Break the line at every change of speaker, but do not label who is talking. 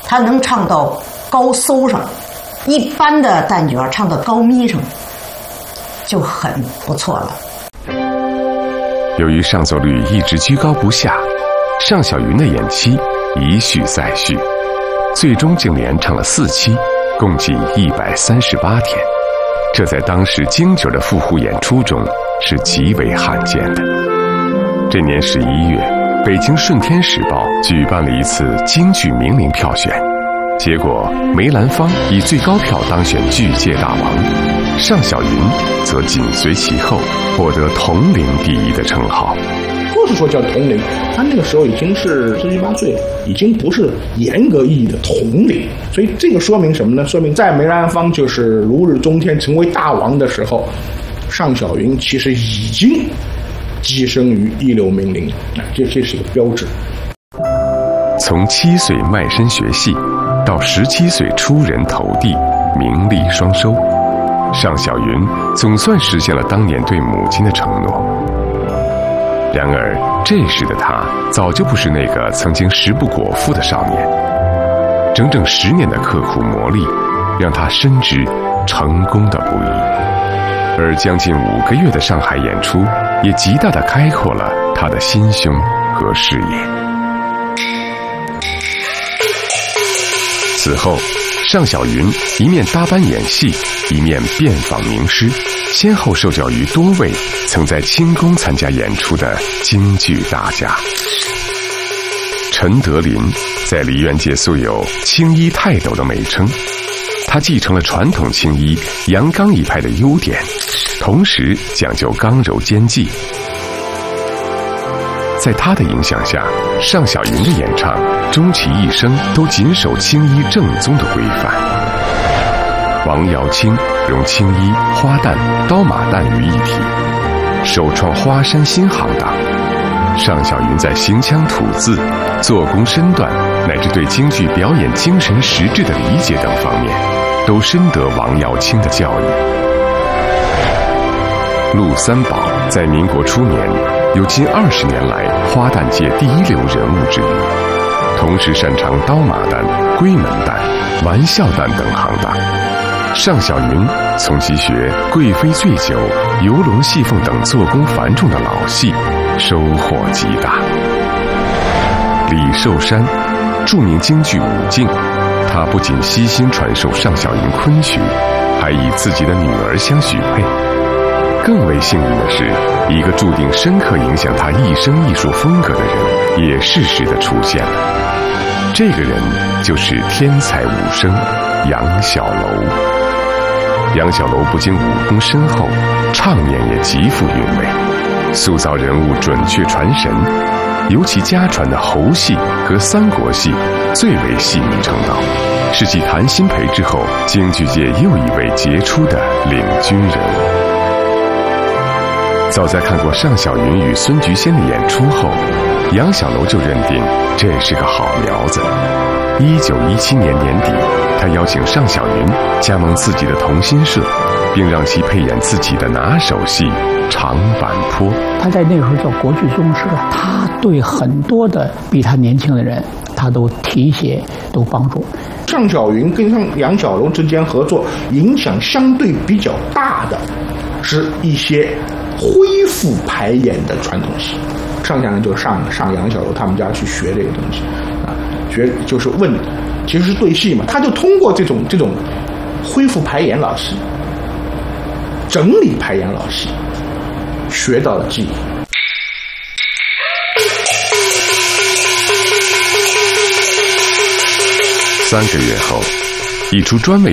他能唱到高搜上，一般的旦角唱到高咪上就很不错了。
由于上座率一直居高不下，尚小云的演期一续再续，最终竟连唱了4期，共计138天。这在当时京剧的复古演出中是极为罕见的。这年11月，北京《顺天时报》举办了一次京剧名伶票选，结果梅兰芳以最高票当选剧界大王，尚小云则紧随其后，获得同龄第一的称号。
或是说叫同龄，他那个时候已经是17、18岁了，已经不是严格意义的同龄。所以这个说明什么呢？说明在梅兰芳就是如日中天成为大王的时候，尚小云其实已经跻身于一流名伶，这是一个标志。
从7岁卖身学戏到17岁出人头地，名利双收，尚小云总算实现了当年对母亲的承诺。然而这时的他早就不是那个曾经食不果腹的少年，整整10年的刻苦磨砺让他深知成功的不易，而将近5个月的上海演出也极大地开阔了他的心胸和视野。此后，尚小云一面搭班演戏，一面遍访名师，先后受教于多位曾在清宫参加演出的京剧大家。陈德霖在梨园界素有青衣泰斗的美称，他继承了传统青衣阳刚一派的优点，同时讲究刚柔兼济。在他的影响下，尚小云的演唱终其一生都谨守青衣正宗的规范。王瑶卿融青衣、花旦、刀马旦于一体，首创花山新行当。尚小云在行腔吐字、做工身段，乃至对京剧表演精神实质的理解等方面，都深得王瑶卿的教育。陆三宝在民国初年有近20年来花旦界第一流人物之一，同时擅长刀马旦、闺门旦、玩笑旦等行当。尚小云从其学贵妃醉酒、游龙戏凤等做工繁重的老戏，收获极大。李寿山，著名京剧武净，他不仅悉心传授尚小云昆曲，还以自己的女儿相许配。更为幸运的是，一个注定深刻影响他一生艺术风格的人也适时地出现了。这个人就是天才武生杨小楼。杨小楼不仅武功深厚，唱念也极富韵味，塑造人物准确传神，尤其家传的侯戏和三国戏最为细腻称道，是继谭鑫培之后京剧界又一位杰出的领军人物。早在看过尚小云与孙菊仙的演出后，杨小楼就认定这是个好苗子。1917年年底，他邀请尚小云加盟自己的同心社，并让其配演自己的拿手戏《长坂坡》。
他在那个时候叫国剧宗师，他对很多的比他年轻的人，他都提携，都帮助。
尚小云跟杨小楼之间合作，影响相对比较大的是一些恢复排演的传统戏。上下人就上杨小楼他们家去学这个东西啊，学就是问，其实是对戏嘛，他就通过这种恢复排演老戏，整理排演老戏，学到了技艺。
3个月后，一出专为